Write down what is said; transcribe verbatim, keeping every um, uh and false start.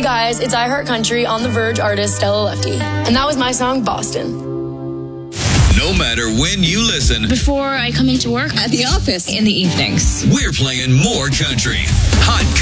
guys, it's I Heart Country on The Verge artist Stella Lefty. And that was my song, Boston. No matter when you listen. Before I come into work. At the office. In the evenings. We're playing more country. Hot